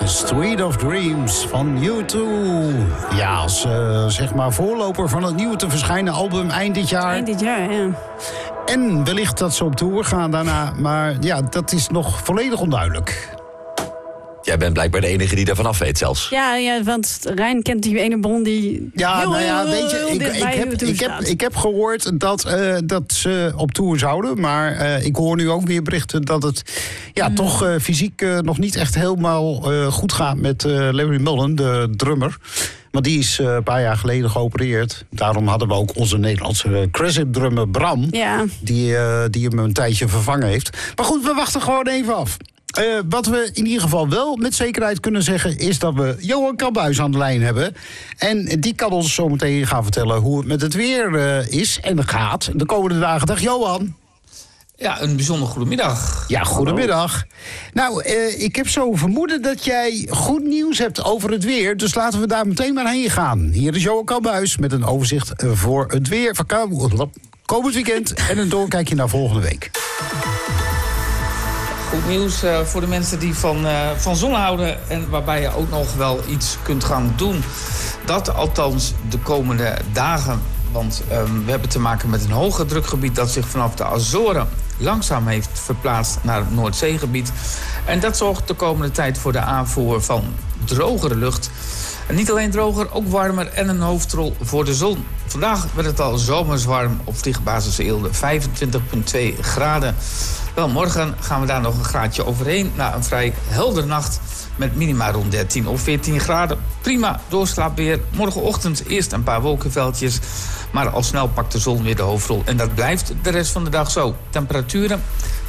Street of Dreams van U2. Ja, als zeg maar voorloper van het nieuwe te verschijnen album eind dit jaar. Eind dit jaar, ja. En wellicht dat ze op tour gaan daarna. Maar ja, dat is nog volledig onduidelijk. Jij bent blijkbaar de enige die daarvan af weet zelfs. Ja, want Rijn kent die ene bron die... Ja, weet je, ik heb gehoord dat ze op tour zouden. Maar ik hoor nu ook weer berichten dat het toch fysiek nog niet echt helemaal goed gaat met Larry Mullen, de drummer. Maar die is een paar jaar geleden geopereerd. Daarom hadden we ook onze Nederlandse Cressip-drummer Bram. Ja. Die hem een tijdje vervangen heeft. Maar goed, we wachten gewoon even af. Wat we in ieder geval wel met zekerheid kunnen zeggen is dat we Johan Kamphuis aan de lijn hebben. En die kan ons zo meteen gaan vertellen hoe het met het weer is en gaat de komende dagen. Dag Johan. Ja, een bijzonder goedemiddag. Ja, goedemiddag. Nou, ik heb zo vermoeden dat jij goed nieuws hebt over het weer. Dus laten we daar meteen maar heen gaan. Hier is Johan Kamphuis met een overzicht voor het weer van komend weekend en een doorkijkje naar volgende week. Goed nieuws voor de mensen die van zon houden en waarbij je ook nog wel iets kunt gaan doen. Dat althans de komende dagen. Want we hebben te maken met een hoger drukgebied dat zich vanaf de Azoren langzaam heeft verplaatst naar het Noordzeegebied. En dat zorgt de komende tijd voor de aanvoer van drogere lucht. En niet alleen droger, ook warmer en een hoofdrol voor de zon. Vandaag werd het al zomers warm op vliegbasis Eelde, 25,2 graden. Wel, morgen gaan we daar nog een graadje overheen na een vrij heldere nacht met minima rond 13 of 14 graden. Prima doorslaapweer. Morgenochtend eerst een paar wolkenveldjes, maar al snel pakt de zon weer de hoofdrol. En dat blijft de rest van de dag zo. Temperaturen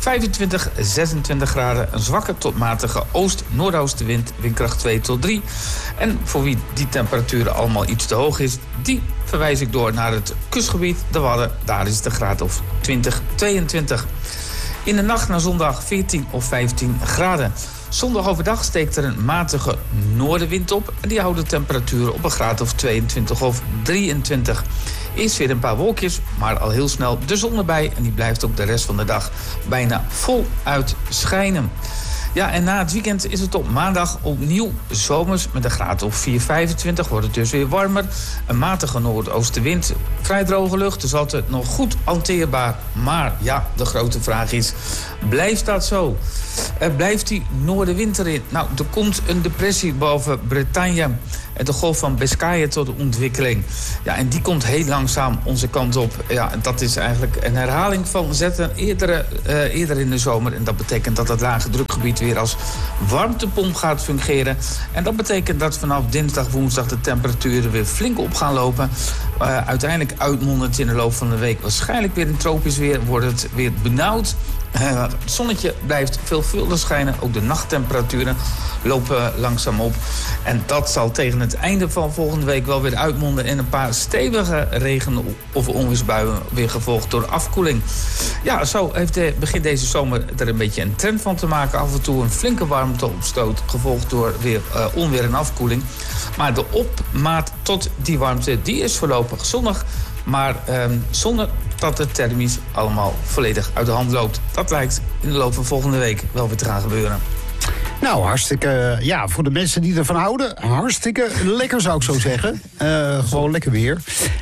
25, 26 graden, een zwakke tot matige oost-noordoostenwind, windkracht 2 tot 3. En voor wie die temperaturen allemaal iets te hoog is, die verwijs ik door naar het kustgebied, de Wadden. Daar is het een graad of 20, 22. In de nacht naar zondag 14 of 15 graden. Zondag overdag steekt er een matige noordenwind op en die houdt de temperatuur op een graad of 22 of 23. Eerst weer een paar wolkjes, maar al heel snel de zon erbij en die blijft ook de rest van de dag bijna voluit schijnen. Ja, en na het weekend is het op maandag opnieuw zomers met een graad of 4,25. Wordt het dus weer warmer. Een matige noordoostenwind. Vrij droge lucht, dus altijd nog goed hanteerbaar. Maar ja, de grote vraag is, blijft dat zo? Blijft die noordenwind erin? Nou, er komt een depressie boven Bretagne en de golf van Biscayen tot de ontwikkeling. Ja, en die komt heel langzaam onze kant op. Ja, dat is eigenlijk een herhaling van zetten eerder in de zomer. En dat betekent dat het lage drukgebied weer als warmtepomp gaat fungeren. En dat betekent dat vanaf dinsdag, woensdag de temperaturen weer flink op gaan lopen. Uiteindelijk uitmondend in de loop van de week waarschijnlijk weer in tropisch weer. Wordt het weer benauwd. Het zonnetje blijft veelvuldig schijnen. Ook de nachttemperaturen lopen langzaam op. En dat zal tegen het einde van volgende week wel weer uitmonden in een paar stevige regen- of onweersbuien, weer gevolgd door afkoeling. Ja, zo begint deze zomer er een beetje een trend van te maken. Af en toe een flinke warmteopstoot, gevolgd door weer onweer en afkoeling. Maar de opmaat tot die warmte, die is voorlopig zonnig. Maar zonder dat het thermisch allemaal volledig uit de hand loopt. Dat lijkt in de loop van volgende week wel weer te gaan gebeuren. Nou, hartstikke, ja, voor de mensen die ervan houden, hartstikke lekker zou ik zo zeggen. Gewoon lekker weer.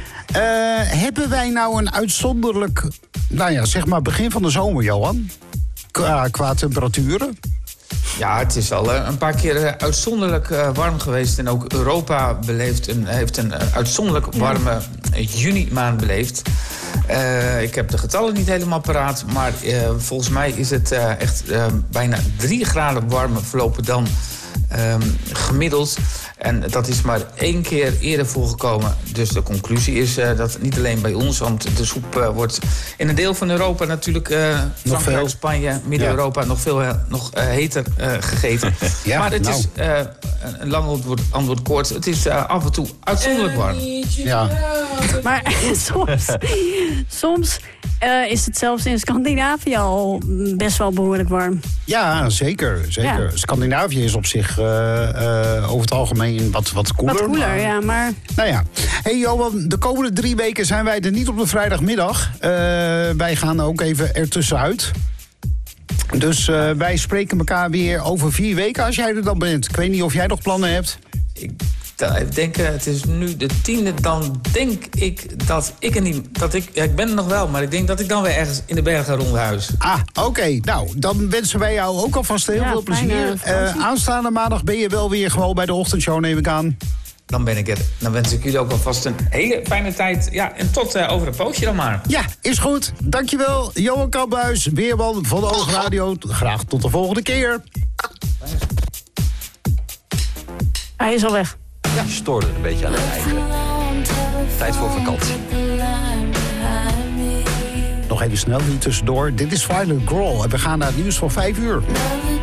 Hebben wij nou een uitzonderlijk, nou ja, zeg maar begin van de zomer, Johan? Qua temperaturen? Ja, het is al een paar keer uitzonderlijk warm geweest. En ook Europa heeft een uitzonderlijk warme juni-maand beleefd. Ik heb de getallen niet helemaal paraat, maar volgens mij is het echt bijna 3 graden warmer verlopen dan gemiddeld. En dat is maar 1 keer eerder voorgekomen. Dus de conclusie is dat niet alleen bij ons, want de soep wordt in een deel van Europa natuurlijk, Frankrijk, Spanje, Midden-Europa, nog heter gegeten. Ja, maar het is een lang antwoord kort. Het is af en toe uitzonderlijk warm. Ja. Maar soms is het zelfs in Scandinavië al best wel behoorlijk warm. Ja, zeker. Ja. Scandinavië is op zich over het algemeen wat koeler. Wat koeler, ja, maar... Nou ja. Hey Johan, de komende 3 weken zijn wij er niet op de vrijdagmiddag. Wij gaan ook even ertussenuit. Dus wij spreken elkaar weer over 4 weken als jij er dan bent. Ik weet niet of jij nog plannen hebt. Ik denk, het is nu de 10e, dan denk ik dat ik er niet... Ja, ik ben er nog wel, maar ik denk dat ik dan weer ergens in de bergen rondhuis. Oké. Nou, dan wensen wij jou ook alvast heel veel plezier. Aanstaande maandag ben je wel weer gewoon bij de ochtendshow, neem ik aan. Dan ben ik er. Dan wens ik jullie ook alvast een hele fijne tijd. Ja, en tot over een poosje dan maar. Ja, is goed. Dankjewel, Johan Kamphuis, weerman van de Oogradio. Graag tot de volgende keer. Hij is al weg. Ja, je stoorde een beetje aan het eigen. Tijd voor vakantie. Nog even snel hier tussendoor. Dit is Violet Grohl en we gaan naar het nieuws van 5 uur.